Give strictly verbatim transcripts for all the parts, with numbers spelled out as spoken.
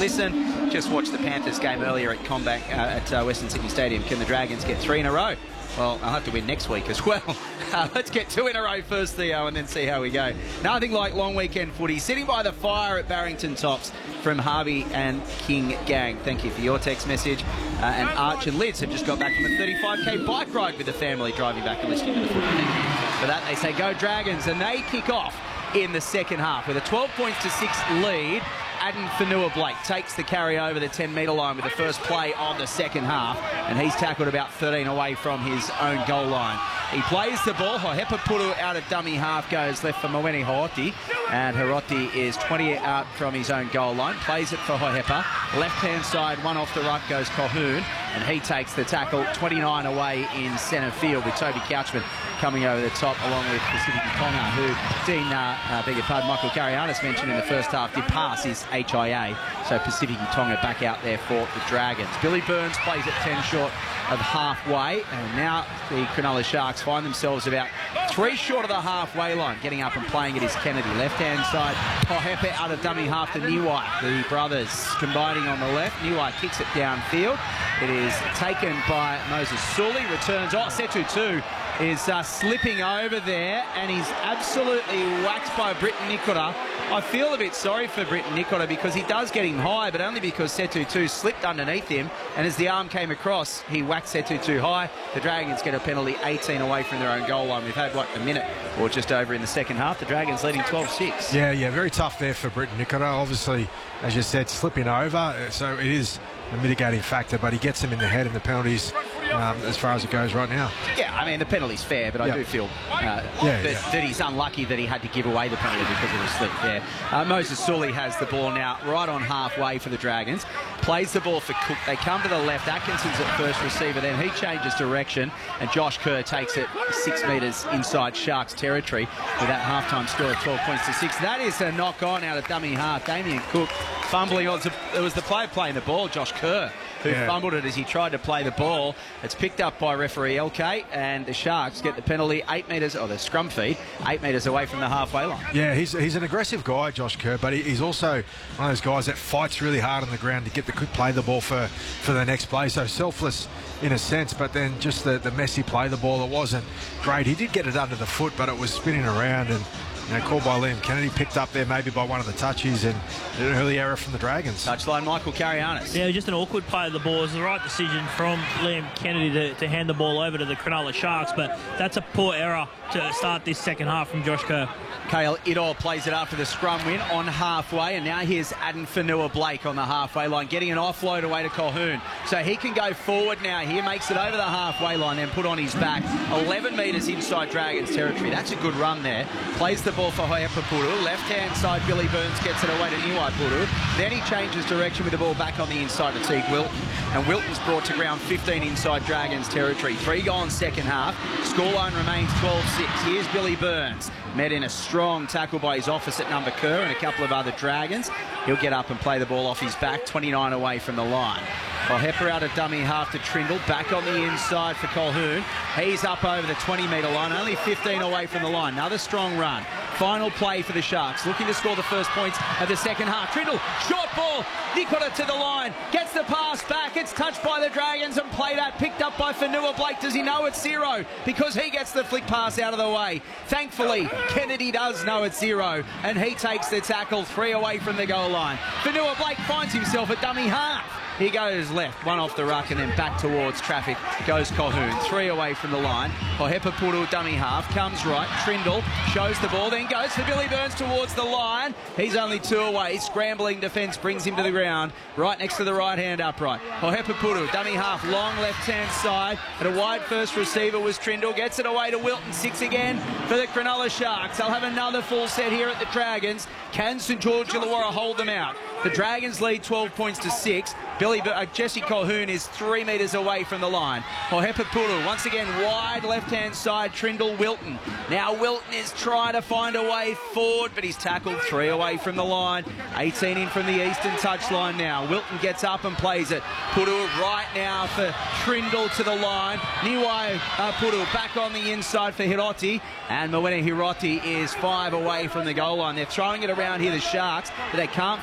listen. Just watched the Panthers game earlier at Combank uh, at uh, Western Sydney Stadium. Can the Dragons get three in a row? Well, I'll have to win next week as well. Uh, let's get two in a row first, Theo, and then see how we go. Nothing like long weekend footy. Sitting by the fire at Barrington Tops from Harvey and King Gang. Thank you for your text message. Uh, and Arch and Liz have just got back from a thirty-five K bike ride with the family, driving back and listening to the footy. Thank you for that. They say go Dragons, and they kick off in the second half with a twelve points to six lead. Aden Fanua-Blake takes the carry over the ten metre line with the first play of the second half, and he's tackled about thirteen away from his own goal line. He plays the ball. Hohepa Puru out of dummy half goes left for Mawene Hiroti, and Hiroti is twenty out from his own goal line. Plays it for Hohepa. Left-hand side, one off the ruck goes Colquhoun, and he takes the tackle twenty-nine away in centre field with Toby Couchman coming over the top along with Pacific Tonga, who Dean, uh, uh, beg your pardon, Michael Karianis mentioned in the first half, did pass his H I A. So Pacific Tonga back out there for the Dragons. Billy Burns plays at ten short of halfway, and now the Cronulla Sharks find themselves about three short of the halfway line. Getting up and playing it is Kennedy. Left-hand side, Hohepa out of dummy half to Niwai. The brothers combining on the left. Niwai kicks it downfield. It is taken by Moses Sully. Returns. Oh, Setu too is uh, slipping over there, and he's absolutely waxed by Britton Nikora. I feel a bit sorry for Britton Nikora because he does get him high, but only because Setu two slipped underneath him, and as the arm came across, he whacked Setu two high. The Dragons get a penalty eighteen away from their own goal line. We've had, what, a minute or just over in the second half. The Dragons leading twelve six. Yeah, yeah, very tough there for Britton Nikora. Obviously, as you said, slipping over, so it is a mitigating factor, but he gets him in the head, and the penalties um, as far as it goes right now. Yeah, I mean, the penalty's fair, but I yep. do feel uh, yeah, that, yeah. that he's unlucky that he had to give away the penalty because of the slip there. Uh, Moses Sully has the ball now right on halfway for the Dragons. Plays the ball for Cook. They come to the left. Atkinson's at first receiver. Then he changes direction, and Josh Kerr takes it six metres inside Sharks territory with that halftime score of twelve points to six. That is a knock on out of dummy half. Damien Cook fumbling. It was the player playing the ball, Josh Kerr, who yeah. fumbled it as he tried to play the ball. It's picked up by referee L K, and the Sharks get the penalty eight metres, or the scrum feed, eight metres away from the halfway line. Yeah, he's, he's an aggressive guy, Josh Kerr, but he, he's also one of those guys that fights really hard on the ground to get the play the ball for, for the next play. So selfless in a sense, but then just the, the messy play the ball, it wasn't great. He did get it under the foot, but it was spinning around, and you know, called by Liam Kennedy, picked up there maybe by one of the touches, and an early error from the Dragons. Touchline, Michael Karianis. Yeah, just an awkward play of the ball. It was the right decision from Liam Kennedy to, to hand the ball over to the Cronulla Sharks, but that's a poor error to start this second half from Josh Kerr. Kale Idol plays it after the scrum win on halfway, and now here's Aden Fanua-Blake on the halfway line, getting an offload away to Colquhoun. So he can go forward now. Here makes it over the halfway line, then put on his back. eleven metres inside Dragons territory. That's a good run there. Plays the ball for Hohepa Puru. Left-hand side, Billy Burns gets it away to Niwai Puru. Then he changes direction with the ball back on the inside to Teague Wilton. And Wilton's brought to ground fifteen inside Dragons territory. Three gone second half. Scoreline remains twelve six. Here's Billy Burns. Met in a strong tackle by his opposite number Kerr and a couple of other Dragons. He'll get up and play the ball off his back, twenty-nine away from the line. Hohepa out of dummy half to Trindle, back on the inside for Colquhoun. He's up over the twenty metre line, only fifteen away from the line. Another strong run. Final play for the Sharks, looking to score the first points of the second half. Trindle, short ball, Nikora to the line, gets the pass back, it's touched by the Dragons and played out, picked up by Fanua-Blake. Does he know it's zero? Because he gets the flick pass out of the way. Thankfully, Kennedy does know it's zero, and he takes the tackle three away from the goal line. Fanua-Blake finds himself at dummy half. He goes left, one off the ruck, and then back towards traffic goes Colquhoun. Three away from the line. Hohepa Puru dummy half, comes right. Trindle shows the ball, then goes for Billy Burns towards the line. He's only two away. Scrambling defence brings him to the ground, right next to the right-hand upright. Hohepa Puru, dummy half, long left-hand side. And a wide first receiver was Trindle. Gets it away to Wilton. Six again for the Cronulla Sharks. They'll have another full set here at the Dragons. Can St George Illawarra hold them out? The Dragons lead twelve points to six. Billy, uh, Jesse Colquhoun is three metres away from the line. Hohepa Puru, once again, wide left-hand side, Trindle, Wilton. Now Wilton is trying to find a way forward, but he's tackled three away from the line. eighteen in from the eastern touchline now. Wilton gets up and plays it. Puru right now for Trindle to the line. Niwai uh, Puru back on the inside for Hiroti. And Mawene Hiroti is five away from the goal line. They're throwing it around here, the Sharks, but they can't find a way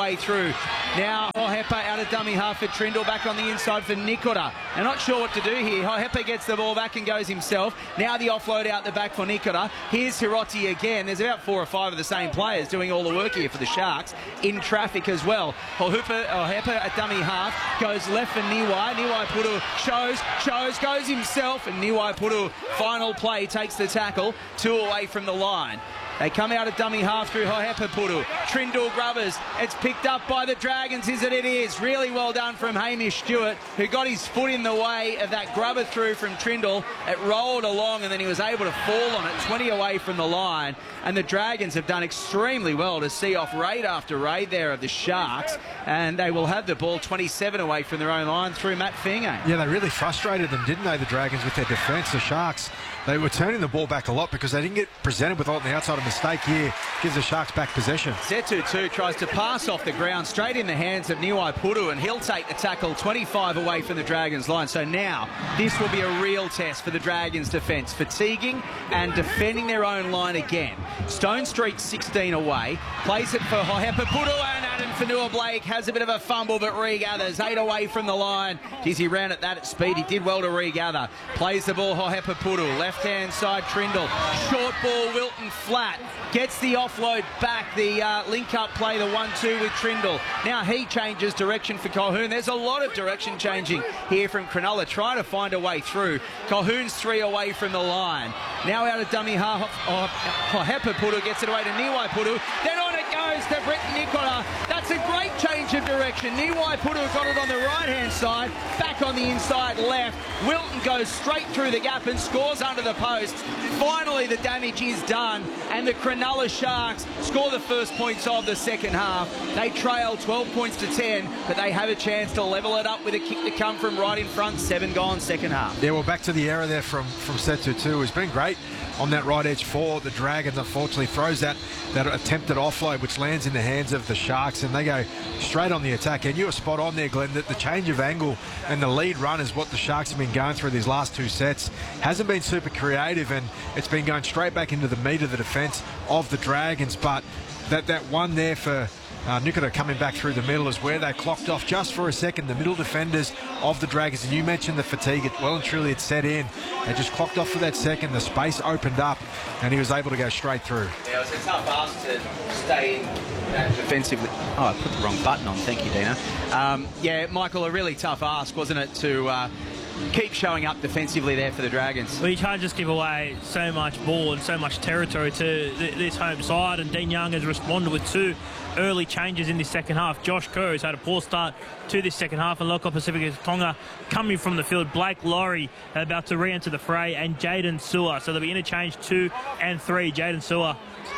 way through. Now Hohepa out of dummy half for Trindle, back on the inside for Nikora. They're not sure what to do here. Hohepa gets the ball back and goes himself. Now the offload out the back for Nikora. Here's Hiroti again. There's about four or five of the same players doing all the work here for the Sharks in traffic as well. Hohepa, Hohepa at dummy half goes left for Niwai. Niwai Puru shows, shows, goes himself, and Niwai Puru, final play, takes the tackle, two away from the line. They come out of dummy half through Hohepa Puru. Trindle Grubbers. It's picked up by the Dragons, is it? It is. Really well done from Hamish Stewart, who got his foot in the way of that grubber through from Trindle. It rolled along and then he was able to fall on it, twenty away from the line. And the Dragons have done extremely well to see off raid after raid there of the Sharks. And they will have the ball twenty-seven away from their own line through Matt Finge. Yeah, they really frustrated them, didn't they, the Dragons, with their defence. The Sharks, they were turning the ball back a lot because they didn't get presented with it on the outside. A mistake here gives the Sharks back possession. Zetutu tries to pass off the ground straight in the hands of Niwai Puru, and he'll take the tackle twenty-five away from the Dragons line. So now this will be a real test for the Dragons defence, fatiguing and defending their own line again. Stone Street sixteen away, plays it for Hohepa Puru, and Adam Fanua-Blake has a bit of a fumble but regathers, eight away from the line. Geez, he ran at that at speed, he did well to regather. Plays the ball Hohepa Puru, left hand side Trindle, short ball Wilton flat, gets the offload back, the uh, link up play, the one two with Trindle. Now he changes direction for Colquhoun. There's a lot of direction changing here from Cronulla, trying to find a way through. Colquhoun's three away from the line. Now out of dummy half, Hohepa Puru gets it away to Niwai Puru. Then on it goes to Britton Nikora. That's a great change of direction. Niwai Puru got it on the right-hand side, back on the inside left. Wilton goes straight through the gap and scores under the post. Finally, the damage is done, and the Cronulla Sharks score the first points of the second half. They trail twelve points to ten, but they have a chance to level it up with a kick to come from right in front. Seven gone second half. Yeah, well, back to the error there from, from Zetutu. It's been great on that right edge for the Dragons. Unfortunately, throws that, that attempted offload, which lands in the hands of the Sharks, and they go straight on the attack. And you were spot on there, Glenn, that the change of angle and the lead run is what the Sharks have been going through these last two sets. Hasn't been super creative, and it's been going straight back into the meat of the defence of the Dragons. But that, that one there for Uh, Nikora coming back through the middle is where they clocked off just for a second, the middle defenders of the Dragons. And you mentioned the fatigue, it well and truly had set in. They just clocked off for that second, the space opened up, and he was able to go straight through. Yeah, it was a tough ask to stay in that defensively. Oh, I put the wrong button on, thank you, Dina. Um, yeah, Michael, a really tough ask, wasn't it, to uh, keep showing up defensively there for the Dragons. Well, you can't just give away so much ball and so much territory to th this home side, and Dean Young has responded with two early changes in this second half. Josh Kerr has had a poor start to this second half, and Local Pacific Tonga coming from the field. Blake Laurie about to re-enter the fray, and Jaden Sewer. So they'll be interchanged two and three. Jaden Sewer.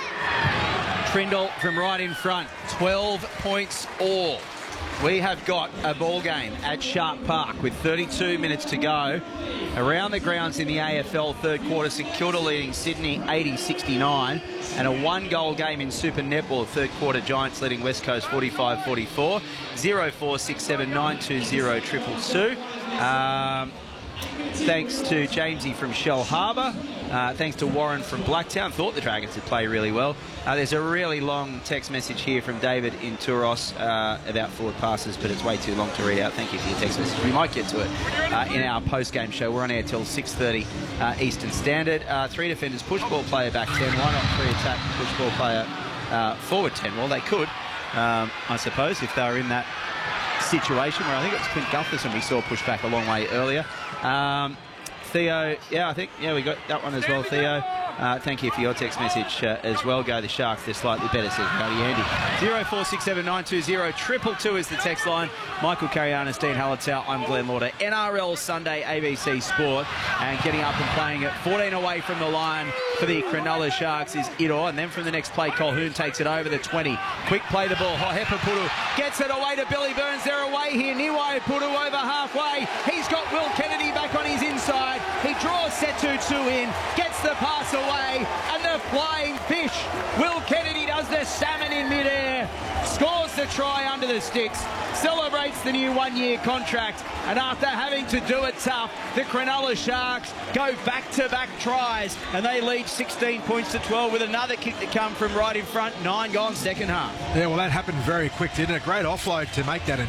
Trindle from right in front, twelve points all. We have got a ball game at Shark Park with thirty-two minutes to go. Around the grounds in the A F L third quarter, St Kilda leading Sydney eighty sixty-nine, and a one-goal game in Super Netball third quarter, Giants leading West Coast forty-five forty-four. zero four six seven nine two zero two two two. Um, thanks to Jamesy from Shell Harbour. Uh, thanks to Warren from Blacktown. Thought the Dragons would play really well. Uh, there's a really long text message here from David in Turos uh, about forward passes, but it's way too long to read out. Thank you for your text message. We might get to it uh, in our post-game show. We're on air till six thirty uh, Eastern Standard. Uh, three defenders, push ball player back ten. Why not three attack, push ball player uh, forward ten? Well, they could, um, I suppose, if they were in that situation where I think it was Clint Gutherson we saw push back a long way earlier. Um, Theo, yeah, I think, yeah, we got that one as well, Theo. Uh, thank you for your text message uh, as well. Go the Sharks, they're slightly better, says Rowdy Andy. zero four six seven nine two zero two two two is the text line. Michael Carianis, Dean Hallertau, I'm Glenn Lauder. N R L Sunday, A B C Sport, and getting up and playing it fourteen away from the line for the Cronulla Sharks is Idor, and then from the next play, Colquhoun takes it over the twenty. Quick play the ball, Hohepa Puru gets it away to Billy Burns. They're away here, Niwai Puru over halfway. He's got Will Kennedy back on his inside. He draws Zetutu in, gets the pass away, and the flying fish. Will Kennedy does does the salmon in midair, scores the try under the sticks, celebrates the new one-year contract, and after having to do it tough, the Cronulla Sharks go back-to-back tries, and they lead sixteen points to twelve with another kick to come from right in front. Nine gone second half. Yeah, well, that happened very quick, didn't it? Great offload to make that